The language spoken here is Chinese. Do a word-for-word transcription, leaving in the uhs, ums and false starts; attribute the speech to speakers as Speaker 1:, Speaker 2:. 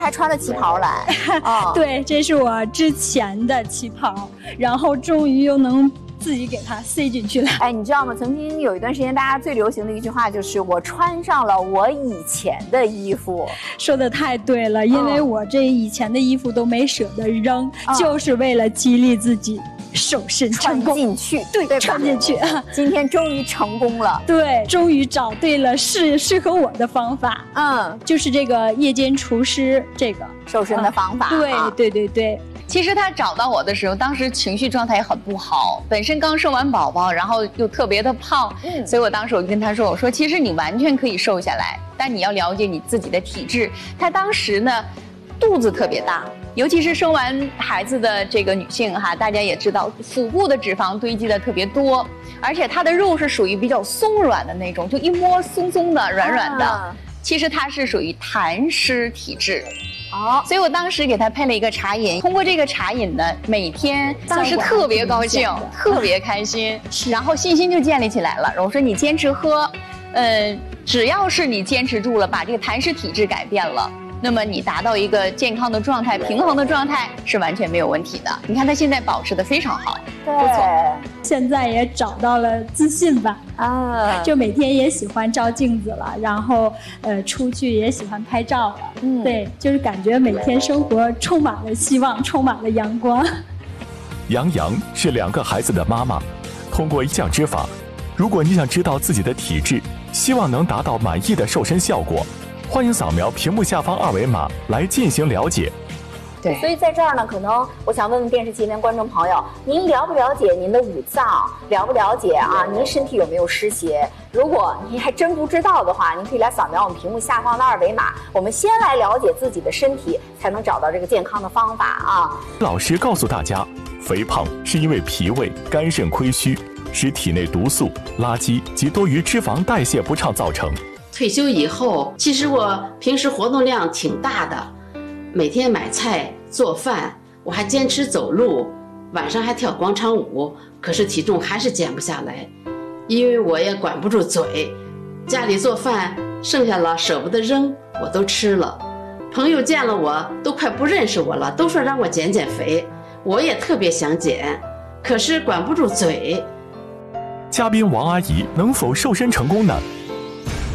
Speaker 1: 还穿了旗袍来。
Speaker 2: 哦、对，这是我之前的旗袍，然后终于又能自己给它塞进去了。
Speaker 1: 哎，你知道吗？曾经有一段时间，大家最流行的一句话就是“我穿上了我以前的衣服”。
Speaker 2: 说的太对了，因为我这以前的衣服都没舍得扔，
Speaker 1: 嗯、
Speaker 2: 就是为了激励自己瘦身成功。
Speaker 1: 穿进去，
Speaker 2: 对，
Speaker 1: 对
Speaker 2: 穿进去。
Speaker 1: 今天终于成功了。
Speaker 2: 对，终于找对了适适合我的方法。
Speaker 1: 嗯，
Speaker 2: 就是这个夜间除湿这个
Speaker 1: 瘦身的方法。
Speaker 2: 嗯、对、啊、对对对。
Speaker 3: 其实他找到我的时候，当时情绪状态也很不好，本身刚生完宝宝，然后又特别的胖，嗯，所以我当时我就跟他说，我说其实你完全可以瘦下来，但你要了解你自己的体质。他当时呢，肚子特别大，尤其是生完孩子的这个女性哈，大家也知道，腹部的脂肪堆积的特别多，而且她的肉是属于比较松软的那种，就一摸松松的、软软的。啊、其实她是属于痰湿体质。哦，所以我当时给他配了一个茶饮，通过这个茶饮呢，每天当时特别高兴，特别开心，然后信心就建立起来了。我说你坚持喝，呃，只要是你坚持住了，把这个痰湿体质改变了，那么你达到一个健康的状态、平衡的状态是完全没有问题的。你看他现在保持得非常好，
Speaker 1: 对，
Speaker 3: 不错。
Speaker 2: 现在也找到了自信吧，啊，就每天也喜欢照镜子了，然后呃出去也喜欢拍照了，嗯，对，就是感觉每天生活充满了希望，充满了阳光。
Speaker 4: 杨洋是两个孩子的妈妈，通过一降脂法，如果你想知道自己的体质，希望能达到满意的瘦身效果，欢迎扫描屏幕下方二维码来进行了解。
Speaker 1: 对，所以在这儿呢，可能我想问问电视机前观众朋友，您了不了解您的五脏？了不了解啊？您身体有没有湿邪？如果您还真不知道的话，您可以来扫描我们屏幕下方的二维码。我们先来了解自己的身体，才能找到这个健康的方法啊。
Speaker 4: 老师告诉大家，肥胖是因为脾胃、肝肾亏虚，使体内毒素、垃圾及多余脂肪代谢不畅造成。
Speaker 5: 退休以后，其实我平时活动量挺大的。每天买菜做饭，我还坚持走路，晚上还跳广场舞，可是体重还是减不下来，因为我也管不住嘴，家里做饭剩下了舍不得扔，我都吃了。朋友见了我都快不认识我了，都说让我减减肥，我也特别想减，可是管不住嘴。
Speaker 4: 嘉宾王阿姨能否瘦身成功呢？